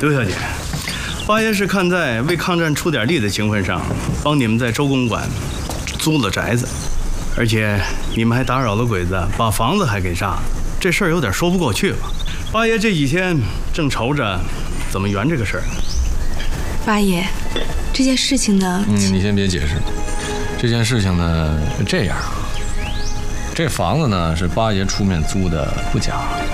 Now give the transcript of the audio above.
刘小姐，八爷是看在为抗战出点力的情分上，帮你们在周公馆租了宅子，而且你们还打扰了鬼子，把房子还给炸了，这事儿有点说不过去了。八爷这几天正愁着怎么圆这个事儿。 八爷，这件事情呢…… 你先别解释。这件事情呢是这样，这房子呢是八爷出面租的，不假。